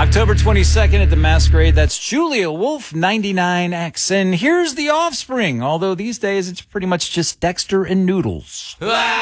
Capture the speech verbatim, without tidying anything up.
October twenty-second at the Masquerade. That's Julia Wolf, ninety-nine X. And here's The Offspring, although these days it's pretty much just Dexter and Noodles.